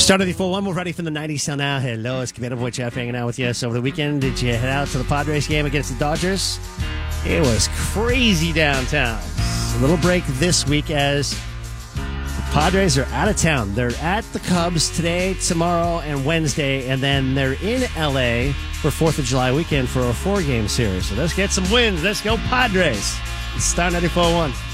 Start of the full one. We're ready for the 90s sound now. Hello, it's Commander Boy Jeff hanging out with you. So over the weekend, did you head out to the Padres game against the Dodgers? It was crazy downtown. A little break this week as the Padres are out of town. They're at the Cubs today, tomorrow, and Wednesday, and then they're in L.A. for 4th of July weekend for a 4-game series. So let's get some wins. Let's go Padres. It's Star 94.1.